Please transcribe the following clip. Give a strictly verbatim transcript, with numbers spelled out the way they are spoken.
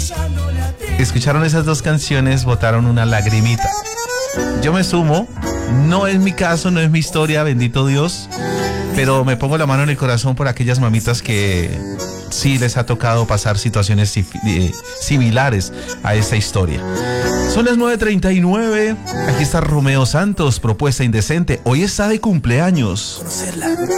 escucharon esas dos canciones, botaron una lagrimita. Yo me sumo, no es mi caso, no es mi historia, bendito Dios, pero me pongo la mano en el corazón por aquellas mamitas que sí les ha tocado pasar situaciones similares a esta historia. Son las nueve treinta y nueve, aquí está Romeo Santos, Propuesta Indecente, hoy está de cumpleaños.